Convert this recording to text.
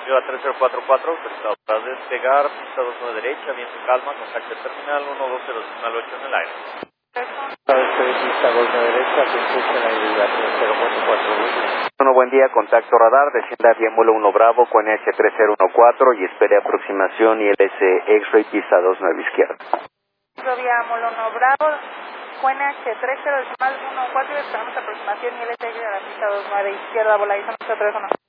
Viva 3044, autorizado para despegar, pista 29 derecha, viento calma, contacto terminal 120 8 en el aire. Pista 29 derecha, pista en la 0442. Bueno, buen día, contacto radar, descienda bien vuelo 1 Bravo con NH3014 y espere aproximación ILS X-Ray pista 29 izquierda. Vía Molo 1 Bravo, QNH3014 y esperamos aproximación ILS X-Ray a la pista 29 izquierda, voladizamos 3-1.